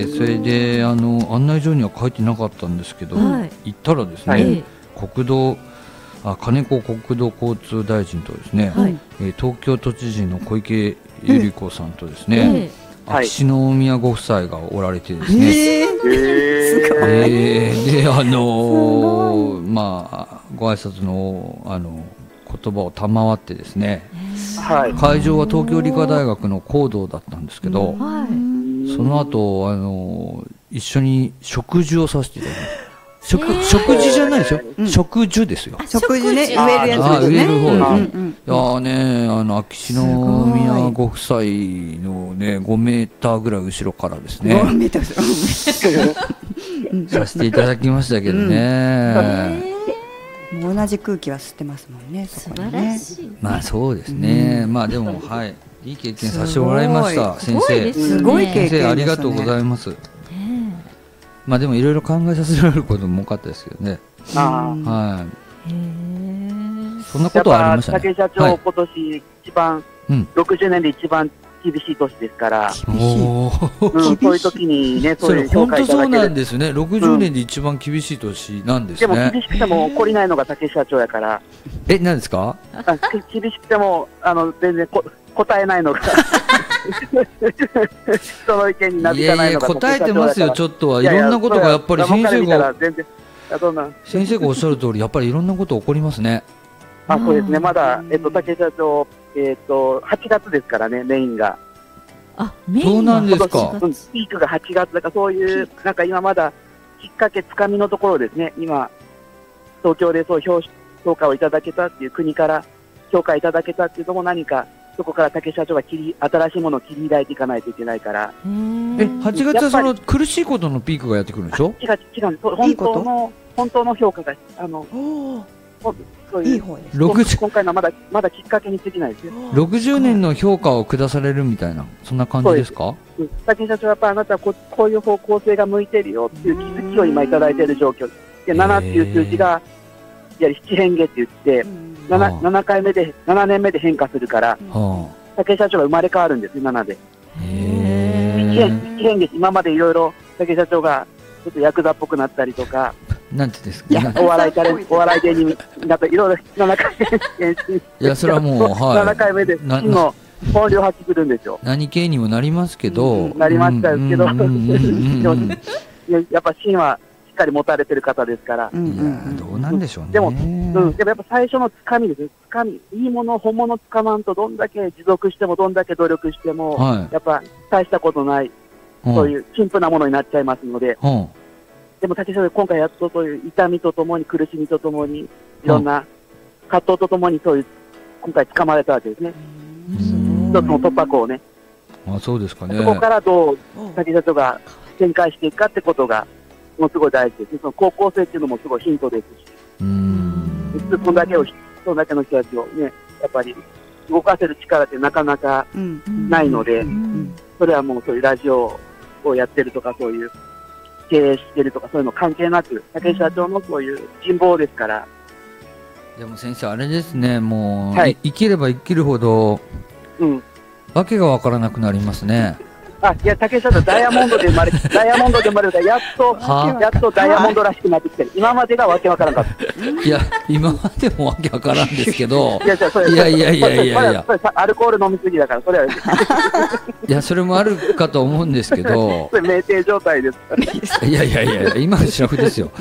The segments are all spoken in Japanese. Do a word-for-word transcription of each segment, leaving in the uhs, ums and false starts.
それであの案内状には書いてなかったんですけど、 はい、 行ったらですね、 はい、 国土あ金子国土交通大臣とですね、はい、えー、東京都知事の小池百合子さんとですね、うん、秋篠宮ご夫妻がおられてですね、 えーえー、であのー、まあご挨拶のあの言葉を賜ってですね、 はい、 会場は東京理科大学の講堂だったんですけど、 はい、 その後あの一緒に食事をさせていただきました。食, 食事じゃないですよ、うん、食事ですよ。 食事ね、植えるやつですね。 植える方、うん、いやね、あの秋篠宮ご夫妻のねごメーターぐらい後ろからですねごメーターさせていただきましたけどね、 うん、もう同じ空気は吸ってますもんね。そこにね、 素晴らしい。まあそうですね、うん、まあでもはいいい経験させてもらいました。先生すごい経験ですね。 先生ありがとうございます。まあでもいろいろ考えさせられることも多かったですけどね。 あはい。そんなことはありましたね。 竹社長、はい、今年一番、うん、ろくじゅうねんで一番厳しい年ですから、 おうん、そういう時にね、そういう評価いただける。本当そうなんですね。ろくじゅうねんで一番厳しい年なんですね。 うん、でも厳しくても怒りないのが竹社長やから。 え、何ですか？ あ、厳しくてもあの全然こ答えないのが。人の意見になびかないのが。 いやいや答えてますよ。ちょっとはいろんなことがやっぱり先生が先生がおっしゃる通りやっぱりいろんなこと起こりますね。 あ、そうですね。まだえっと竹社長えっとはちがつですからね、メインが。 あ、メインそうなんですか。 うん、ピークがはちがつだからそういうなんか今まだきっかけつかみのところですね。今東京でそう評評価をいただけたっていう国から評価いただけたっていうのも何か。そこから竹社長が切り新しいものを切り開いていかないといけないから。 え、はちがつはその苦しいことのピークがやってくるんでしょ？ 違う違う、本当の本当の評価があのそういういい方です。 今回のまだまだきっかけに過ぎないですよ。 ろくじゅうねんの評価を下されるみたいなそんな感じですか？ です。竹社長はやっぱあなたはここういう方向性が向いてるよっていう気づきを今いただいている状況で、ななっていう数字がいや七変化って言って。なな, ななかいめでななねんめで変化するから、はあ、竹社長が生まれ変わるんですよ。ななで七変化、今までいろいろ竹社長がちょっとヤクザっぽくなったりとか、 なんてですか、 いやお笑いタレントお笑い芸人になったいろいろななかいめいやそれはもう、はい、 ななかいめで真の本領発揮するんですよ。 何系にもなりますけど、 うん、なりましたけど、やっぱ芯はしっかり持たれてる方ですから、 うんうん、いやどうなんでしょうね。 でも、うん、でもやっぱ最初のつかみですね。つかみ、いいもの本物つかまんとどんだけ持続してもどんだけ努力しても、はい、やっぱ大したことない、うん、そういう陳腐なものになっちゃいますので、うん、でも竹下さん今回やっとそういう痛みとともに苦しみとともにいろんな葛藤とともにそういう今回つかまれたわけですね。一つの突破口をね。 あ、そうですかね。 そこからどう竹下が展開していくかってことがものすごい大事ですね。その高校生っていうのもすごいヒントですし、うーん、そんだけをそんだけの人たちをね、やっぱり動かせる力ってなかなかないので、それはもうそういうラジオをやってるとか、そういう経営してるとか、そういうの関係なく、竹社長のそういう人望ですから。 でも先生あれですね、もう、はい、生きれば生きるほど、うん、わけがわからなくなりますね。 あ、いや、竹下さん、ダイヤモンドで生まれ、ダイヤモンドで生まれたら、やっと、やっとダイヤモンドらしくなってきてる。今までがわけわからなかった。 いや、今までもわけわからんですけど、いや、いやいやいやいやいや、 アルコール飲みすぎだから、それは。いや、それもあるかと思うんですけど、 それ酩酊状態です。 いやいやいや、今のシラフですよ。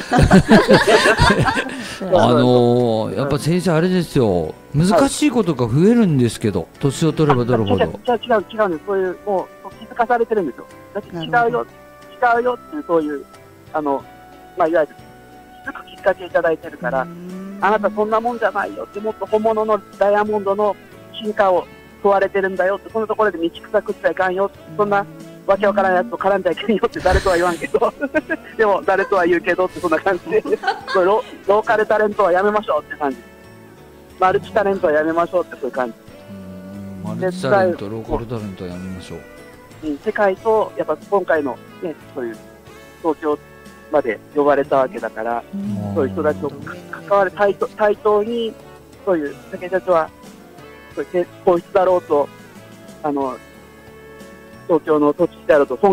あのー、やっぱ先生、あれですよ、難しいことが増えるんですけど、年を取れば取るほど。違う、 違う、違うんです、そういう、もう、気づかされてるんですよ。だって違うよ、違うよっていう、そういう、あの、まあ、いわゆる、気づくきっかけいただいてるから、あなたそんなもんじゃないよって、もっと本物のダイヤモンドの進化を問われてるんだよって、そのところで道草食っちゃいかんよって、そんなわけわからないやつと絡んじゃいけんよって誰とは言わんけど、でも誰とは言うけどって、そんな感じで、ロ, ローカルタレントはやめましょうって感じ。マルチタレントはやめましょうって、そういう感じ。 マルチタレント、ローカルタレントはやめましょう。 世界とやっぱ今回の、ね、そういう東京まで呼ばれたわけだから、そういう人たちと関わる対等、対等にそういう竹社長はそういう皇室だろうと、あの東京の土地だろうと